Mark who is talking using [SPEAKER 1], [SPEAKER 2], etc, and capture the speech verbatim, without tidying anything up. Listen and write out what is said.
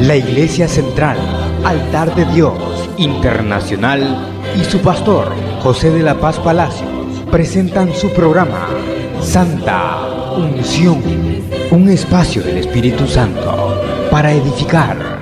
[SPEAKER 1] La Iglesia Central, Altar de Dios Internacional y su pastor, José de la Paz Palacios, presentan su programa Santa Unción, un espacio del Espíritu Santo para edificar,